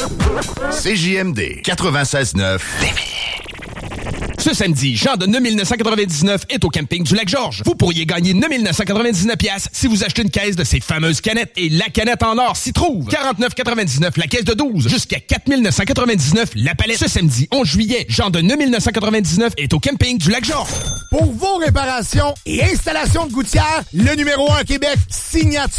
CJMD 96.9. Ce samedi, Jean de 9,999 est au camping du Lac-Georges. Vous pourriez gagner 9,999 $ si vous achetez une caisse de ces fameuses canettes. Et la canette en or s'y trouve. 49,99 la caisse de 12. Jusqu'à 4,999 la palette. Ce samedi 11 juillet, Jean de 9,999 est au camping du Lac-Georges. Pour vos réparations et installations de gouttières, le numéro 1 à Québec, Signature